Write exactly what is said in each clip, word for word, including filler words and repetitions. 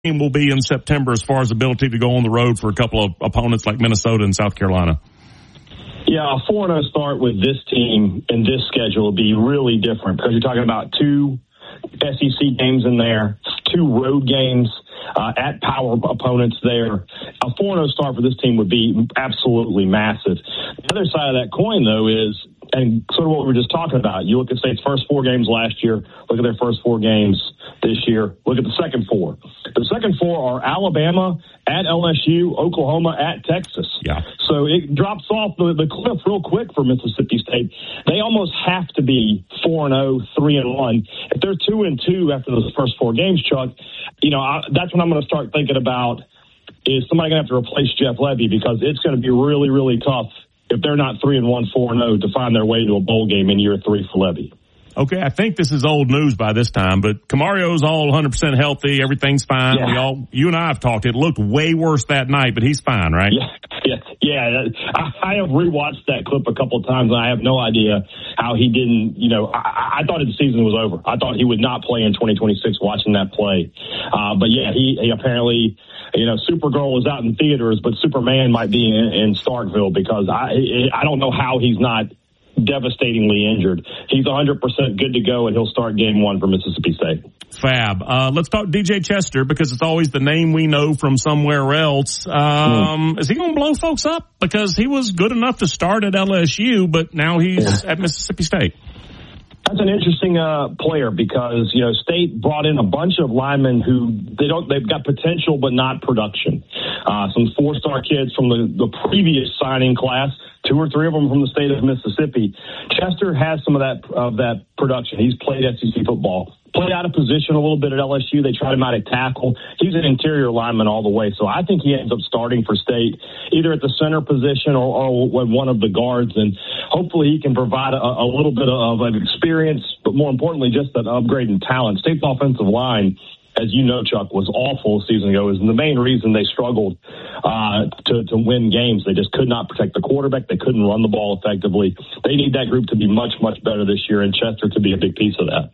team will be in September as far as ability to go on the road for a couple of opponents like Minnesota and South Carolina? Yeah, a four and oh start with this team and this schedule will be really different because you're talking about two S E C games in there, two road games uh, at power opponents there. A four and oh start for this team would be absolutely massive. The other side of that coin, though, is, and sort of what we were just talking about, you look at State's first four games last year, look at their first four games this year, look at the second four. The second four are Alabama at L S U, Oklahoma at Texas. Yeah. So it drops off the, the cliff real quick for Mississippi State. They almost have to be four and oh, three and one. If they're two and two after those first four games, Chuck, you know, I, that's when I'm going to start thinking about, is somebody going to have to replace Jeff Lebby, because it's going to be really, really tough if they're not three and one, four and oh to find their way to a bowl game in year three for Lebby. Okay, I think this is old news by this time, but Camario's all one hundred percent healthy. Everything's fine. Yeah. We all, you and I have talked. It looked way worse that night, but he's fine, right? Yeah, yeah, yeah. I, I have rewatched that clip a couple of times, and I have no idea how he didn't. You know, I, I thought the season was over. I thought he would not play in twenty twenty-six. Watching that play, uh, but yeah, he, he apparently, you know, Supergirl was out in theaters, but Superman might be in, in Starkville, because I I don't know how he's not devastatingly injured. He's one hundred percent good to go, and he'll start game one for Mississippi State. Fab. Uh, let's talk D J Chester, because it's always the name we know from somewhere else. Um, mm. Is he going to blow folks up? Because he was good enough to start at L S U, but now he's at Mississippi State. That's an interesting uh, player, because, you know, State brought in a bunch of linemen who they don't, they've got potential but not production. Uh, some four-star kids from the, the previous signing class, two or three of them from the state of Mississippi. Chester has some of that of that production. He's played S E C football. Played out of position a little bit at L S U. They tried him out at tackle. He's an interior lineman all the way. So I think he ends up starting for State, either at the center position or, or one of the guards. And hopefully he can provide a, a little bit of an experience, but more importantly, just an upgrade in talent. State's offensive line, as you know, Chuck, was awful a season ago. Is the main reason they struggled uh, to, to win games. They just could not protect the quarterback. They couldn't run the ball effectively. They need that group to be much, much better this year, and Chester to be a big piece of that.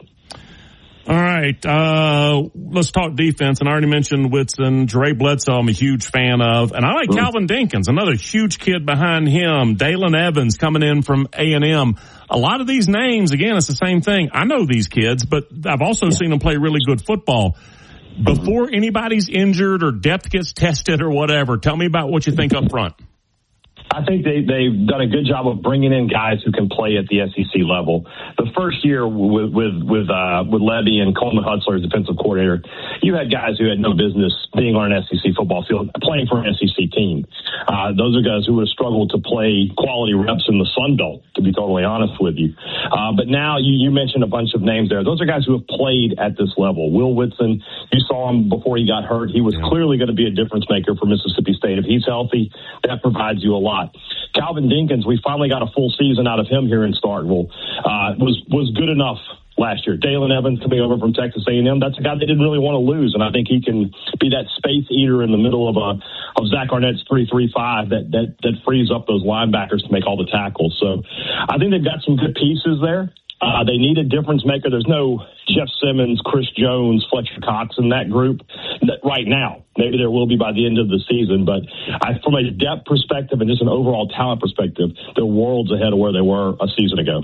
All right, uh, let's talk defense. And I already mentioned Whitson. Dre Bledsoe, I'm a huge fan of. And I like mm-hmm. Calvin Dinkins, another huge kid behind him. Dalen Evans coming in from A and M. A lot of these names, again, it's the same thing. I know these kids, but I've also seen them play really good football. Before anybody's injured or depth gets tested or whatever, tell me about what you think up front. I think they, they've done a good job of bringing in guys who can play at the S E C level. The first year with with with, uh, with Lebby and Coleman Hutzler as defensive coordinator, you had guys who had no business being on an S E C football field, playing for an S E C team. Uh, those are guys who would have struggled to play quality reps in the Sun Belt, to be totally honest with you. Uh, but now you, you mentioned a bunch of names there. Those are guys who have played at this level. Will Whitson, you saw him before he got hurt. He was clearly going to be a difference maker for Mississippi State. If he's healthy, that provides you a lot. Calvin Dinkins, we finally got a full season out of him here in Starkville. Uh, was was good enough last year. Dalen Evans coming over from Texas A and M, that's a guy they didn't really want to lose, and I think he can be that space eater in the middle of a of Zach Arnett's three three five that that that frees up those linebackers to make all the tackles. So I think they've got some good pieces there. Uh, they need a difference maker. There's no Jeff Simmons, Chris Jones, Fletcher Cox in that group right now. Maybe there will be by the end of the season, but I, from a depth perspective and just an overall talent perspective, they're worlds ahead of where they were a season ago.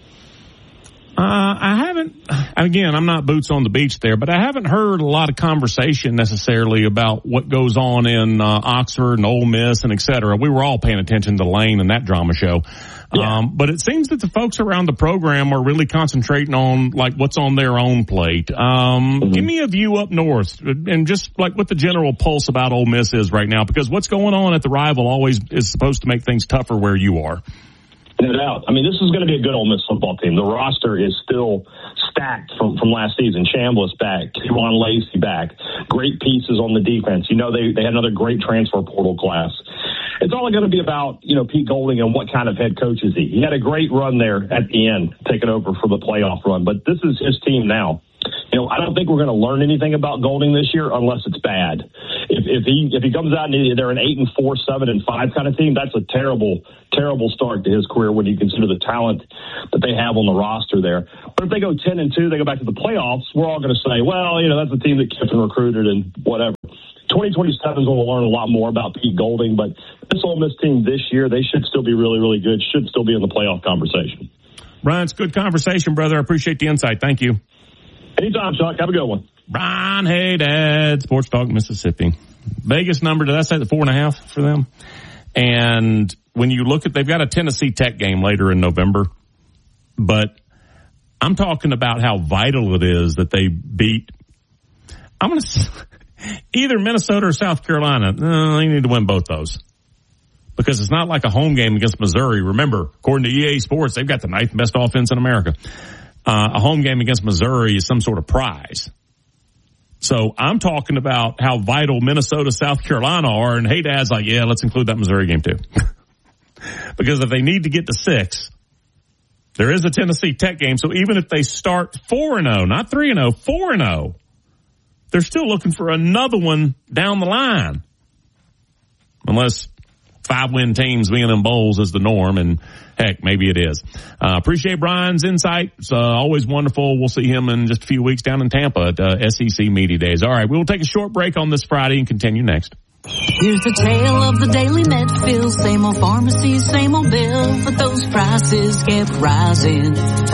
Uh, I haven't, again, I'm not boots on the beach there, but I haven't heard a lot of conversation necessarily about what goes on in uh, Oxford and Ole Miss and et cetera. We were all paying attention to Lane and that drama show. Yeah. Um, but it seems that the folks around the program are really concentrating on like what's on their own plate. Um, mm-hmm. Give me a view up north and just like what the general pulse about Ole Miss is right now, because what's going on at the rival always is supposed to make things tougher where you are. No doubt. I mean, this is going to be a good Ole Miss football team. The roster is still stacked from, from last season. Chambliss back, Kevon Lacey back, great pieces on the defense. You know, they, they had another great transfer portal class. It's all going to be about, you know, Pete Golding and what kind of head coach is he. He had a great run there at the end, taking over for the playoff run, but this is his team now. You know, I don't think we're going to learn anything about Golding this year unless it's bad. If, if he if he comes out and they're an eight and four, seven and five kind of team, that's a terrible, terrible start to his career when you consider the talent that they have on the roster there. But if they go ten and two, they go back to the playoffs, we're all going to say, well, you know, that's a team that Kiffin recruited and whatever. twenty twenty-seven is when we'll learn a lot more about Pete Golding, but this Ole Miss team this year, they should still be really, really good, should still be in the playoff conversation. Brian, it's good conversation, brother. I appreciate the insight. Thank you. Anytime, Chuck. Have a good one. Brian Haydad, Sports Talk Mississippi. Vegas number, did I say the four and a half for them? And when you look at, they've got a Tennessee Tech game later in November, but I'm talking about how vital it is that they beat, I'm going to either Minnesota or South Carolina. No, they need to win both those because it's not like a home game against Missouri. Remember, according to E A Sports, they've got the ninth best offense in America. Uh, a home game against Missouri is some sort of prize. So I'm talking about how vital Minnesota, South Carolina are, and hey, Dad's like, yeah, let's include that Missouri game too. Because if they need to get to six, there is a Tennessee Tech game. So even if they start four and oh, not three and oh, four and oh, they're still looking for another one down the line. Unless five-win teams being in bowls is the norm, and heck, maybe it is. Uh, appreciate Brian's insight. It's uh, always wonderful. We'll see him in just a few weeks down in Tampa at uh, S E C Media Days. All right, we will take a short break on this Friday and continue next. Here's the tale of the daily Medfield. Same old pharmacy, same old bill, but those prices kept rising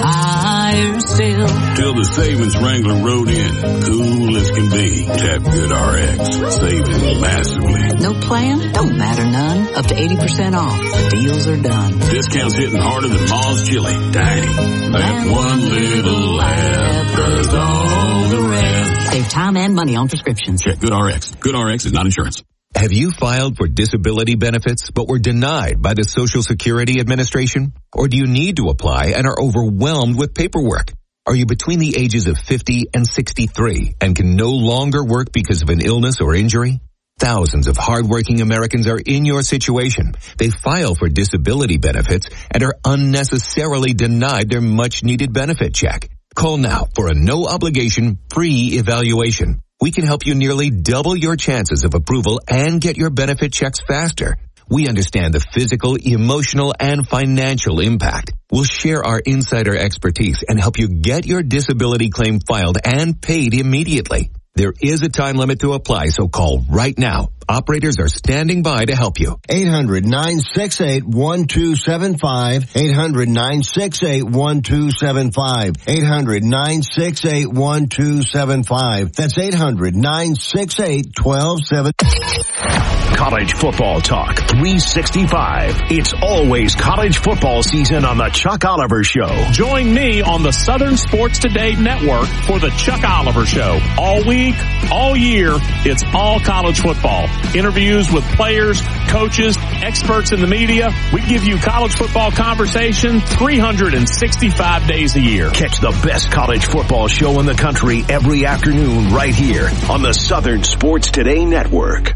higher still. Till the savings Wrangler rode in, cool as can be. Tap GoodRx, saving massively. No plan? Don't matter none. Up to eighty percent off. The deals are done. Discounts hitting harder than Ma's chili. Dang. That one little app does all the rest. Save time and money on prescriptions. Check GoodRx. GoodRx is not insurance. Have you filed for disability benefits but were denied by the Social Security Administration? Or do you need to apply and are overwhelmed with paperwork? Are you between the ages of fifty and sixty-three and can no longer work because of an illness or injury? Thousands of hardworking Americans are in your situation. They file for disability benefits and are unnecessarily denied their much-needed benefit check. Call now for a no-obligation, free evaluation. We can help you nearly double your chances of approval and get your benefit checks faster. We understand the physical, emotional, and financial impact. We'll share our insider expertise and help you get your disability claim filed and paid immediately. There is a time limit to apply, so call right now. Operators are standing by to help you. eight hundred nine six eight one two seven five. eight hundred nine six eight one two seven five. eight hundred nine six eight one two seven five. That's eight hundred nine six eight one two seven five. College football talk three sixty-five. It's always college football season on the Chuck Oliver Show. Join me on the Southern Sports Today Network for the Chuck Oliver Show. All week, all year, it's all college football. Interviews with players, coaches, experts in the media. We give you college football conversation three hundred sixty-five days a year. Catch the best college football show in the country every afternoon right here on the Southern Sports Today Network.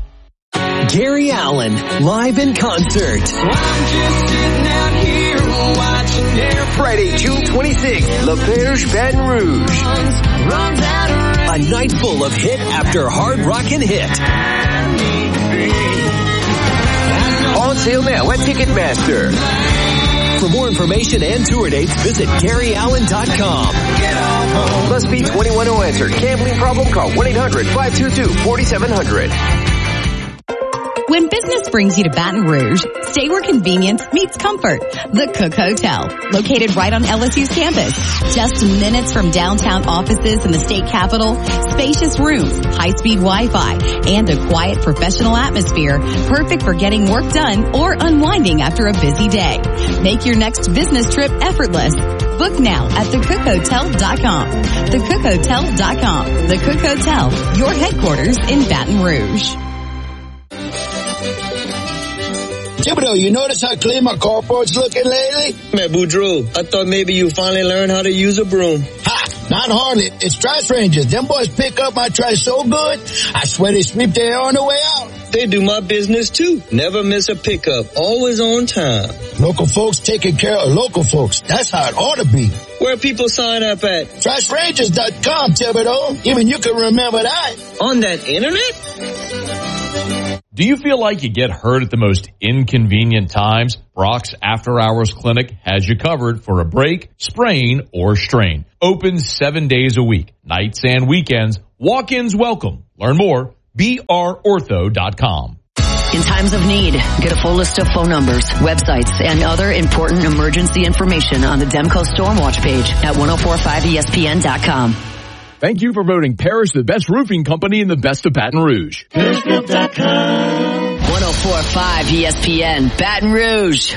Gary Allen, live in concert. Well, I'm just sitting out here watching air. Friday, June twenty-sixth, La Perche, Baton Rouge. Runs, runs out of A night full of hit after hard rockin' hit. On sale now at Ticketmaster. For more information and tour dates, visit Gary Allen dot com. Must be twenty-one or enter. Gambling problem? Call one eight hundred five two two four seven zero zero. When business brings you to Baton Rouge, stay where convenience meets comfort. The Cook Hotel, located right on L S U's campus. Just minutes from downtown offices in the state capitol, spacious rooms, high-speed Wi-Fi, and a quiet professional atmosphere, perfect for getting work done or unwinding after a busy day. Make your next business trip effortless. Book now at the cook hotel dot com. the cook hotel dot com. The Cook Hotel, your headquarters in Baton Rouge. Thibodeau, you notice how clean my carport's looking lately? Man, Boudreaux, I thought maybe you finally learned how to use a broom. Ha! Not hardly. It's Trash Rangers. Them boys pick up my trash so good, I swear they sweep their hair on the way out. They do my business too. Never miss a pickup. Always on time. Local folks taking care of local folks. That's how it ought to be. Where people sign up at? trash rangers dot com, Thibodeau. Even you can remember that. On that internet? Do you feel like you get hurt at the most inconvenient times? Brock's After Hours Clinic has you covered for a break, sprain, or strain. Open seven days a week, nights and weekends. Walk-ins welcome. Learn more, b r ortho dot com. In times of need, get a full list of phone numbers, websites, and other important emergency information on the Demco Stormwatch page at ten forty-five E S P N dot com. Thank you for voting Parrish the best roofing company in the best of Baton Rouge. Periscope dot com. ten forty-five E S P N, Baton Rouge.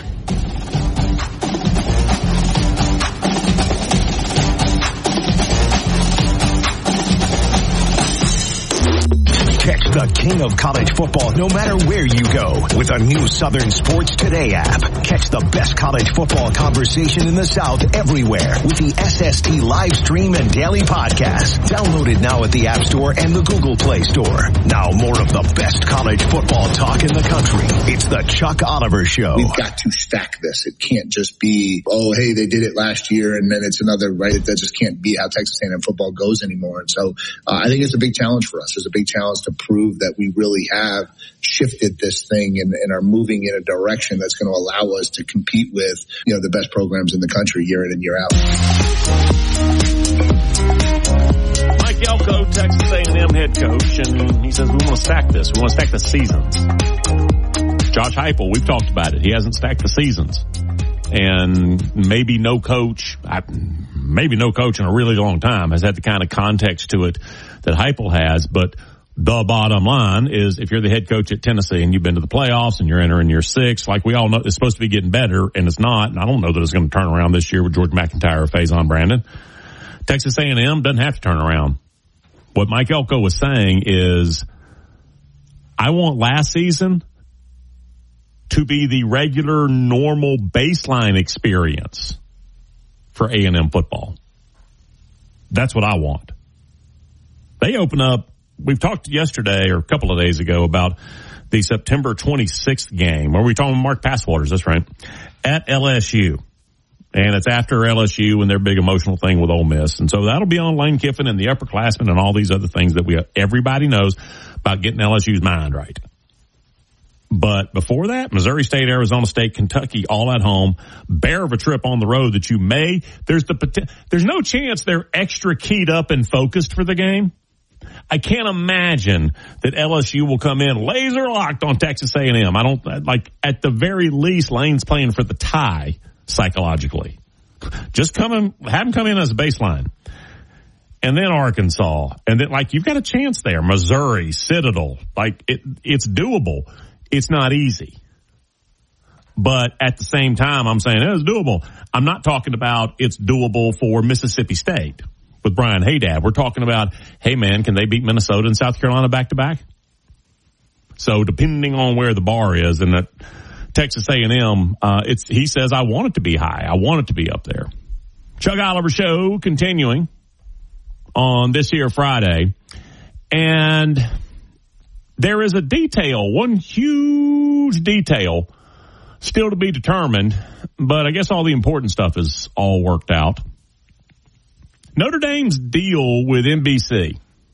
Catch the king of college football no matter where you go with a new Southern Sports Today app. Catch the best college football conversation in the South everywhere with the S S T live stream and daily podcast. Download it now at the App Store and the Google Play Store. Now more of the best college football talk in the country. It's the Chuck Oliver Show. We've got to stack this. It can't just be, oh, hey, they did it last year and then it's another, right? That just can't be how Texas A and M football goes anymore. And so uh, I think it's a big challenge for us. It's a big challenge to prove that we really have shifted this thing and, and are moving in a direction that's going to allow us to compete with, you know, the best programs in the country year in and year out. Mike Elko, Texas A and M head coach, and he says we want to stack this. We want to stack the seasons. Josh Heupel, we've talked about it. He hasn't stacked the seasons. And maybe no coach, maybe no coach in a really long time has had the kind of context to it that Heupel has, but the bottom line is if you're the head coach at Tennessee and you've been to the playoffs and you're entering year six, like we all know, it's supposed to be getting better, and it's not. And I don't know that it's going to turn around this year with George McIntyre or Faison Brandon. Texas A and M doesn't have to turn around. What Mike Elko was saying is, I want last season to be the regular, normal baseline experience for A and M football. That's what I want. They open up. We've talked yesterday or a couple of days ago about the September twenty-sixth game. Or we talking Mark Passwaters, that's right, at L S U. And it's after L S U and their big emotional thing with Ole Miss. And so that'll be on Lane Kiffin and the upperclassmen and all these other things that we everybody knows about getting L S U's mind right. But before that, Missouri State, Arizona State, Kentucky, all at home, bear of a trip on the road that you may, there's the, there's no chance they're extra keyed up and focused for the game. I can't imagine that L S U will come in laser locked on Texas A and M. I don't, like, at the very least, Lane's playing for the tie psychologically. Just come in, have them come in as a baseline. And then Arkansas. And then, like, you've got a chance there. Missouri, Citadel. Like, it, it's doable. It's not easy. But at the same time, I'm saying it's doable. I'm not talking about it's doable for Mississippi State with Brian Haydad. We're talking about, hey, man, can they beat Minnesota and South Carolina back-to-back? So depending on where the bar is, and that Texas A and M, uh, it's, he says, I want it to be high. I want it to be up there. Chuck Oliver Show continuing on this here Friday. And there is a detail, one huge detail still to be determined, but I guess all the important stuff is all worked out. Notre Dame's deal with N B C.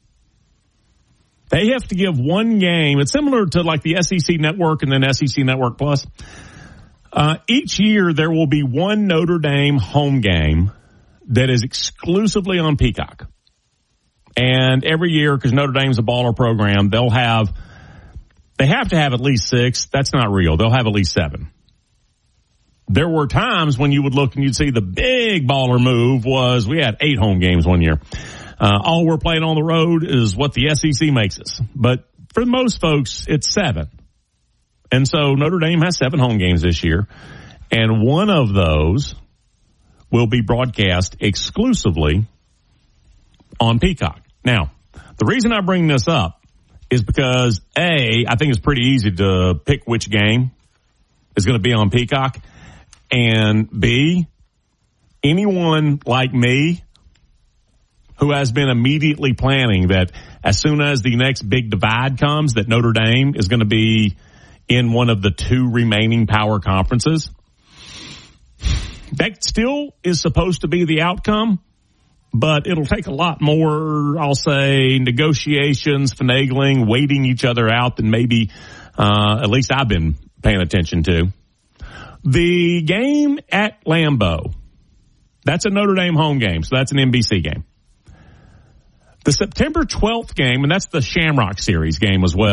They have to give one game. It's similar to like the S E C Network and then S E C Network Plus. Uh, each year there will be one Notre Dame home game that is exclusively on Peacock. And every year, because Notre Dame's a baller program, they'll have, they have to have at least six. That's not real. They'll have at least seven. There were times when you would look and you'd see the big baller move was we had eight home games one year. Uh, all we're playing on the road is what the S E C makes us. But for most folks, it's seven. And so Notre Dame has seven home games this year. And one of those will be broadcast exclusively on Peacock. Now, the reason I bring this up is because, A, I think it's pretty easy to pick which game is going to be on Peacock. And B, anyone like me who has been immediately planning that as soon as the next big divide comes, that Notre Dame is going to be in one of the two remaining power conferences, that still is supposed to be the outcome. but it'll take a lot more, I'll say, negotiations, finagling, waiting each other out than maybe, uh, at least I've been paying attention to. The game at Lambeau, that's a Notre Dame home game, so that's an N B C game. The September twelfth game, and that's the Shamrock Series game as well.